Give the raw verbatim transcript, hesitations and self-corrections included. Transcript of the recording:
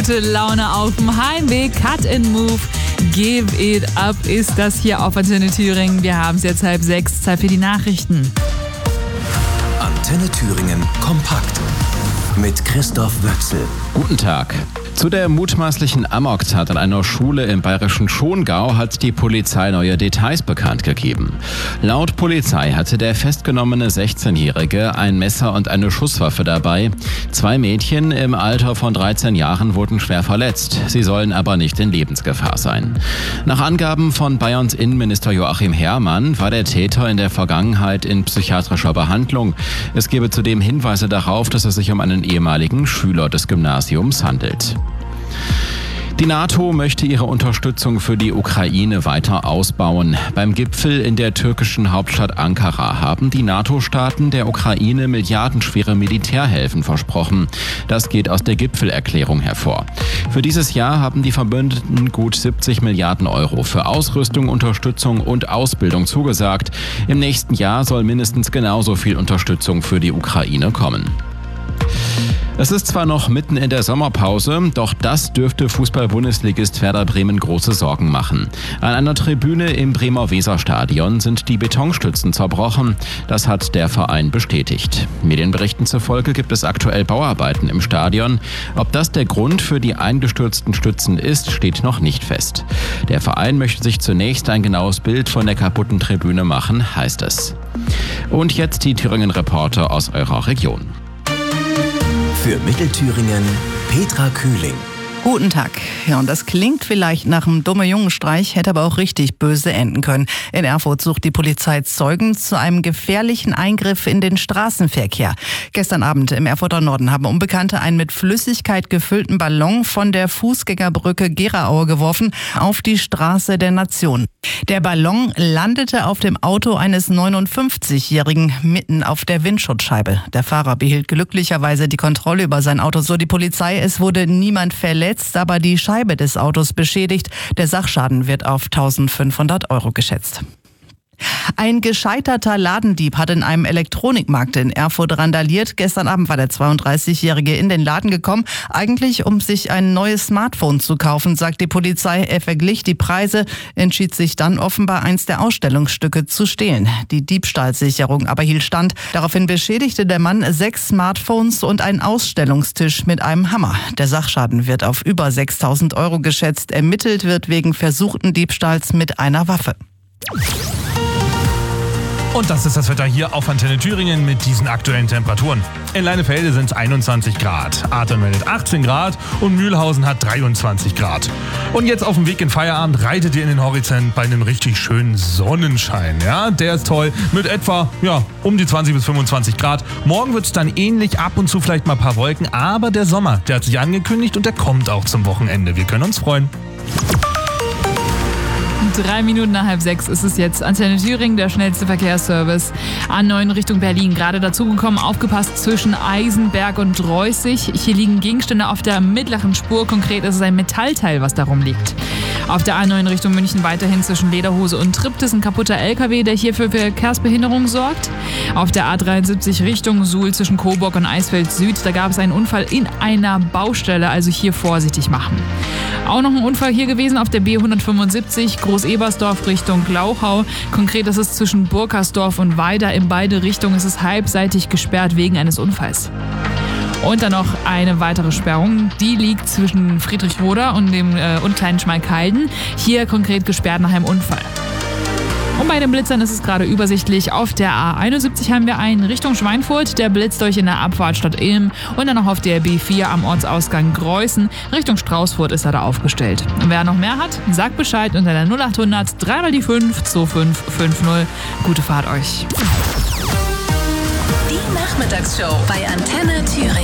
gute Laune auf dem Heimweg. Cut and Move, Give It Up ist das hier auf Antenne Thüringen. Wir haben es jetzt halb sechs, Zeit für die Nachrichten. Antenne Thüringen kompakt mit Christoph Wöchsel. Guten Tag. Zu der mutmaßlichen Amoktat an einer Schule im bayerischen Schongau hat die Polizei neue Details bekannt gegeben. Laut Polizei hatte der festgenommene sechzehnjährige ein Messer und eine Schusswaffe dabei. Zwei Mädchen im Alter von dreizehn Jahren wurden schwer verletzt. Sie sollen aber nicht in Lebensgefahr sein. Nach Angaben von Bayerns Innenminister Joachim Herrmann war der Täter in der Vergangenheit in psychiatrischer Behandlung. Es gebe zudem Hinweise darauf, dass es sich um einen ehemaligen Schüler des Gymnasiums handelt. Die NATO möchte ihre Unterstützung für die Ukraine weiter ausbauen. Beim Gipfel in der türkischen Hauptstadt Ankara haben die NATO-Staaten der Ukraine milliardenschwere Militärhilfen versprochen. Das geht aus der Gipfelerklärung hervor. Für dieses Jahr haben die Verbündeten gut siebzig Milliarden Euro für Ausrüstung, Unterstützung und Ausbildung zugesagt. Im nächsten Jahr soll mindestens genauso viel Unterstützung für die Ukraine kommen. Es ist zwar noch mitten in der Sommerpause, doch das dürfte Fußball-Bundesligist Werder Bremen große Sorgen machen. An einer Tribüne im Bremer Weserstadion sind die Betonstützen zerbrochen. Das hat der Verein bestätigt. Medienberichten zufolge gibt es aktuell Bauarbeiten im Stadion. Ob das der Grund für die eingestürzten Stützen ist, steht noch nicht fest. Der Verein möchte sich zunächst ein genaues Bild von der kaputten Tribüne machen, heißt es. Und jetzt die Thüringen-Reporter aus eurer Region. Für Mittelthüringen Petra Kühling. Guten Tag. Ja, und das klingt vielleicht nach einem dummen Jungenstreich, hätte aber auch richtig böse enden können. In Erfurt sucht die Polizei Zeugen zu einem gefährlichen Eingriff in den Straßenverkehr. Gestern Abend im Erfurter Norden haben Unbekannte einen mit Flüssigkeit gefüllten Ballon von der Fußgängerbrücke Geraue geworfen auf die Straße der Nation. Der Ballon landete auf dem Auto eines neunundfünfzigjährigen mitten auf der Windschutzscheibe. Der Fahrer behielt glücklicherweise die Kontrolle über sein Auto, so die Polizei. Es wurde niemand verletzt, aber die Scheibe des Autos beschädigt. Der Sachschaden wird auf eintausendfünfhundert Euro geschätzt. Ein gescheiterter Ladendieb hat in einem Elektronikmarkt in Erfurt randaliert. Gestern Abend war der zweiunddreißigjährige in den Laden gekommen, eigentlich um sich ein neues Smartphone zu kaufen, sagt die Polizei. Er verglich die Preise, entschied sich dann offenbar eins der Ausstellungsstücke zu stehlen. Die Diebstahlsicherung aber hielt stand. Daraufhin beschädigte der Mann sechs Smartphones und einen Ausstellungstisch mit einem Hammer. Der Sachschaden wird auf über sechstausend Euro geschätzt. Ermittelt wird wegen versuchten Diebstahls mit einer Waffe. Und das ist das Wetter hier auf Antenne Thüringen mit diesen aktuellen Temperaturen. In Leinefelde sind es einundzwanzig Grad, Ahrtal meldet achtzehn Grad und Mühlhausen hat dreiundzwanzig Grad. Und jetzt auf dem Weg in Feierabend reitet ihr in den Horizont bei einem richtig schönen Sonnenschein. Ja, der ist toll mit etwa ja, um die zwanzig bis fünfundzwanzig Grad. Morgen wird es dann ähnlich, ab und zu vielleicht mal ein paar Wolken, aber der Sommer, der hat sich angekündigt und der kommt auch zum Wochenende. Wir können uns freuen. Drei Minuten nach halb sechs ist es jetzt. Antenne Thüringen, der schnellste Verkehrsservice. A neun Richtung Berlin, gerade dazugekommen, aufgepasst zwischen Eisenberg und Reußig. Hier liegen Gegenstände auf der mittleren Spur. Konkret ist es ein Metallteil, was darum liegt. Auf der A neun Richtung München weiterhin zwischen Lederhose und Triptis ein kaputter L K W, der hier für Verkehrsbehinderung sorgt. Auf der A dreiundsiebzig Richtung Suhl zwischen Coburg und Eisfeld Süd, da gab es einen Unfall in einer Baustelle, also hier vorsichtig machen. Auch noch ein Unfall hier gewesen auf der B hundertfünfundsiebzig Groß-Ebersdorf Richtung Glauchau. Konkret ist es zwischen Burkersdorf und Weida. In beide Richtungen ist es halbseitig gesperrt wegen eines Unfalls. Und dann noch eine weitere Sperrung, die liegt zwischen Friedrichroda und dem äh, und Kleinen Schmalkalden. Hier konkret gesperrt nach einem Unfall. Und bei den Blitzern ist es gerade übersichtlich. Auf der A einundsiebzig haben wir einen Richtung Schweinfurt, der blitzt euch in der Abfahrt Stadt Ilm. Und dann noch auf der B vier am Ortsausgang Greußen. Richtung Straußfurt ist er da aufgestellt. Und wer noch mehr hat, sagt Bescheid unter der null achthundert drei mal die fünf zwei fünf fünf null. Gute Fahrt euch. Die Nachmittagsshow bei Antenne Thüringen.